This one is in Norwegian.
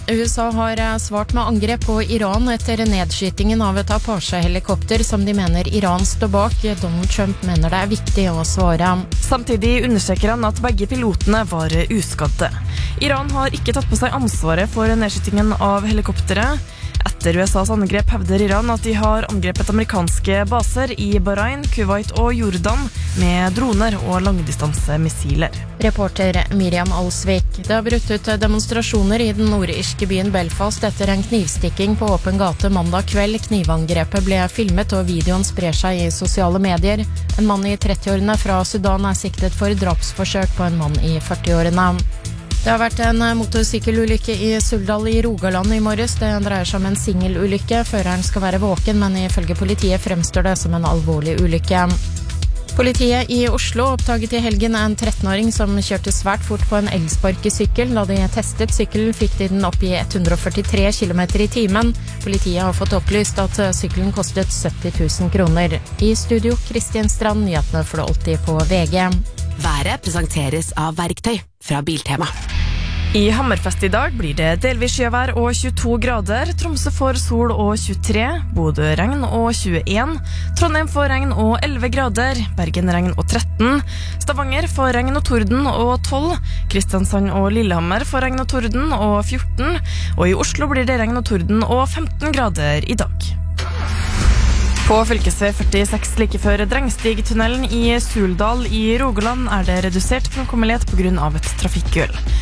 USA har svart med angrep på Iran etter nedskytingen av et Apache-helikopter som de mener Iran står bak. Donald Trump mener det viktig å svare. Samtidig understreker han at begge pilotene var uskadde. Iran har ikke tatt på seg ansvaret for nedskytingen av helikopteret. Etter USAs angrep hevder Iran at de har angrepet amerikanske baser i Bahrain, Kuwait og Jordan med droner og langdistansemissiler. Reporter Miriam Alsvik. Det har brutt ut demonstrasjoner i den nordirske byen Belfast etter en knivstikking på åpen gate mandag kveld. Knivangrepet ble filmet og videoen sprer seg i sosiale medier. En mann i 30-årene fra Sudan siktet for drapsforsøk på en mann i 40-årene. Det har vært en motorsykkelulykke i Suldal i Rogaland i morges. Det dreier seg om en singelulykke. Føreren skal være våken, men ifølge politiet fremstår det som en alvorlig ulykke. Politiet i Oslo oppdaget i helgen en 13-åring som kjørte svært fort på en elsparkesykkel. Da de testet sykkelen, fikk de den opp i 143 km i timen. Politiet har fått opplyst at sykkelen kostet 70 000 kroner. I studio, Kristian Strand, nyhetene for det alltid på VG. Været presenteres av Verktøy fra Biltema. I Hammerfest i dag blir det delvis sjøvær og 22 grader. Tromsø får sol og 23, Bodø regn og 21, Trondheim får regn og 11 grader, Bergen regn og 13, Stavanger får regn og torden og 12, Kristiansand og Lillehammer får regn og torden og 14, og i Oslo blir det regn og torden og 15 grader i dag. På fylkesvei 46 like før Drengstigtunnelen i Suldal i Rogaland er det redusert framkommelighet på grunn av et trafikkuhell.